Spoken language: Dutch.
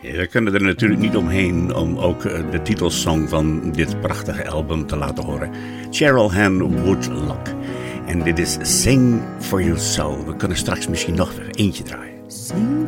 We kunnen er natuurlijk niet omheen om ook de titelsong van dit prachtige album te laten horen. Cheryl Ann Woodlock. En dit is Sing for Your Soul. We kunnen straks misschien nog eentje draaien. Sing